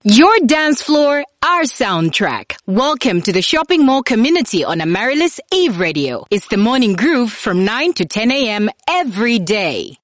Your dance floor, our soundtrack. Welcome to the shopping mall community on Amaryllis Eve Radio. It's the morning groove from 9 to 10 a.m. every day.